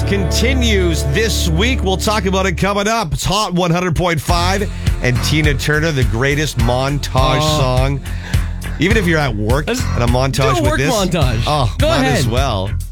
continues this week. We'll talk about it coming up. It's Hot 100.5 and Tina Turner, the greatest montage song. Even if you're at work and a montage do a with work this. montage. Oh, Go might ahead. as well.